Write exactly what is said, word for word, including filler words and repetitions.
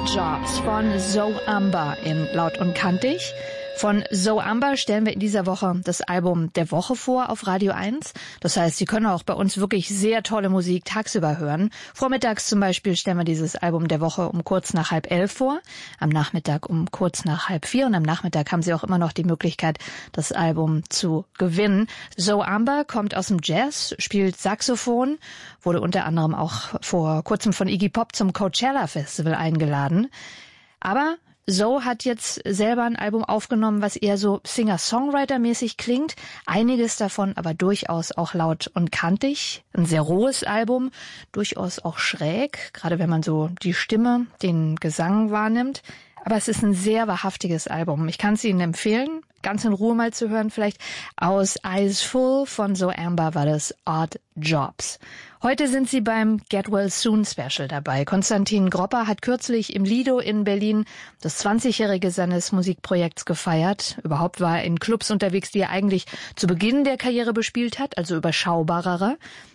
Jobs von Zoe Amber in Laut und Kantig. Von Zoe Amber stellen wir in dieser Woche das Album der Woche vor auf Radio eins. Das heißt, Sie können auch bei uns wirklich sehr tolle Musik tagsüber hören. Vormittags zum Beispiel stellen wir dieses Album der Woche um kurz nach halb elf vor, am Nachmittag um kurz nach halb vier und am Nachmittag haben Sie auch immer noch die Möglichkeit, das Album zu gewinnen. Zoe Amber kommt aus dem Jazz, spielt Saxophon, wurde unter anderem auch vor kurzem von Iggy Pop zum Coachella Festival eingeladen. Aber Zoe hat jetzt selber ein Album aufgenommen, was eher so Singer-Songwriter-mäßig klingt. Einiges davon aber durchaus auch laut und kantig. Ein sehr rohes Album, durchaus auch schräg, gerade wenn man so die Stimme, den Gesang wahrnimmt. Aber es ist ein sehr wahrhaftiges Album. Ich kann es Ihnen empfehlen, ganz in Ruhe mal zu hören vielleicht. Aus Eyes Full von Zoe Amber war das Odd Jobs. Heute sind Sie beim Get Well Soon Special dabei. Konstantin Gropper hat kürzlich im Lido in Berlin das zwanzigjährige seines Musikprojekts gefeiert. Überhaupt war er in Clubs unterwegs, die er eigentlich zu Beginn der Karriere bespielt hat, also überschaubarere.